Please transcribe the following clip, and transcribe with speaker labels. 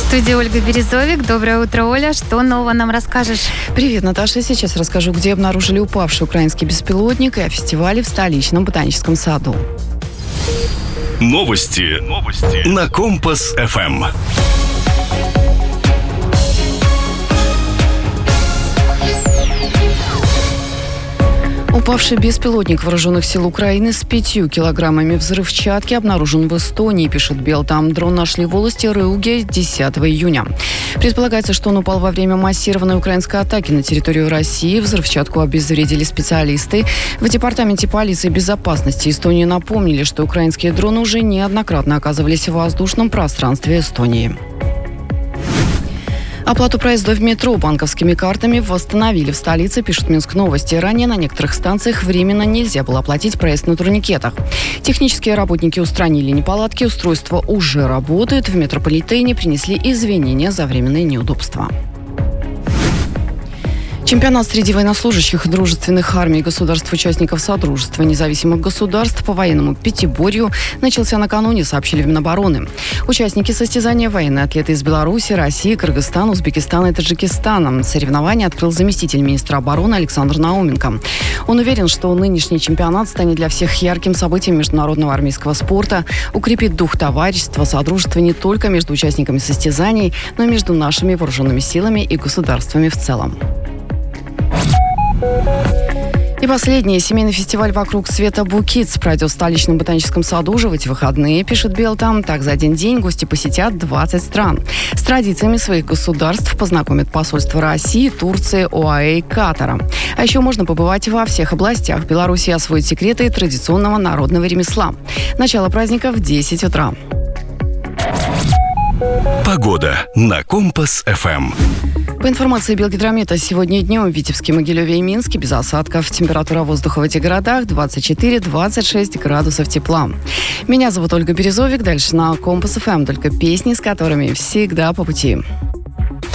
Speaker 1: студии Ольга Березовик. Доброе утро, Оля. Что нового нам расскажешь?
Speaker 2: Привет, Наташа. Сейчас расскажу, где обнаружили упавший украинский беспилотник и о фестивале в столичном ботаническом саду.
Speaker 3: Новости на Компас-ФМ.
Speaker 2: Упавший беспилотник вооруженных сил Украины с 5 килограммами взрывчатки обнаружен в Эстонии, пишет Белта. Дрон нашли в волости Рыуге 10 июня. Предполагается, что он упал во время массированной украинской атаки на территорию России. Взрывчатку обезвредили специалисты. В департаменте полиции и безопасности Эстонии напомнили, что украинские дроны уже неоднократно оказывались в воздушном пространстве Эстонии. Оплату проезда в метро банковскими картами восстановили в столице, пишут Минск Новости. Ранее на некоторых станциях временно нельзя было оплатить проезд на турникетах. Технические работники устранили неполадки, устройство уже работает. В метрополитене принесли извинения за временные неудобства. Чемпионат среди военнослужащих дружественных армий государств-участников Содружества независимых государств по военному пятиборью начался накануне, сообщили в Минобороны. Участники состязания – военные атлеты из Беларуси, России, Кыргызстана, Узбекистана и Таджикистана. Соревнования открыл заместитель министра обороны Александр Науменко. Он уверен, что нынешний чемпионат станет для всех ярким событием международного армейского спорта, укрепит дух товарищества, содружества не только между участниками состязаний, но и между нашими вооруженными силами и государствами в целом. И последний. Семейный фестиваль «Вокруг света Букитс» пройдет в столичном ботаническом саду уже в эти выходные, пишет Белта. Так, за один день гости посетят 20 стран. С традициями своих государств познакомят посольства России, Турции, ОАЭ и Катара. А еще можно побывать во всех областях Беларуси и освоить секреты традиционного народного ремесла. Начало праздника в 10 утра.
Speaker 3: Погода на Компас-ФМ.
Speaker 2: По информации Белгидромета, сегодня днем в Витебске, Могилеве и Минске без осадков. Температура воздуха в этих городах 24-26 градусов тепла. Меня зовут Ольга Березовик. Дальше на Компас-ФМ только песни, с которыми всегда по пути.